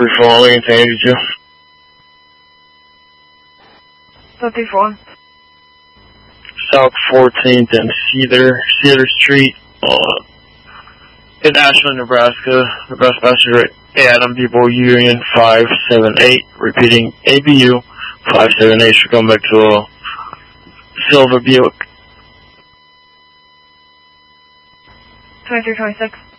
44, Lincoln 82. 54. South 14th and Cedar Street, in Ashland, Nebraska. The best passenger, Adam Depot Union 578. Repeating, ABU 578. Should come back to a silver Buick. 2326.